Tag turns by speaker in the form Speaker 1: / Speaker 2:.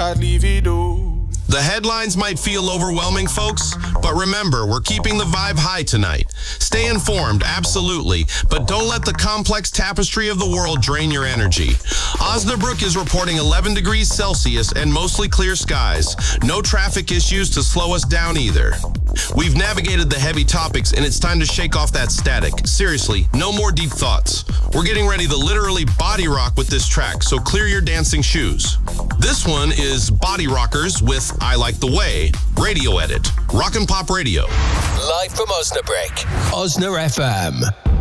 Speaker 1: The headlines might feel overwhelming, folks, but remember, we're keeping the vibe high tonight. Stay informed, absolutely, but don't let the complex tapestry of the world drain your energy. Osnabrück is reporting 11 degrees Celsius and mostly clear skies. No traffic issues to slow us down either. We've navigated the heavy topics, and it's time to shake off that static. Seriously, no more deep thoughts. We're getting ready to literally body rock with this track, so clear your dancing shoes. This one is Body Rockers with I Like the Way, radio edit, Rock and Pop Radio.
Speaker 2: Live from Osnabrück, Osna FM.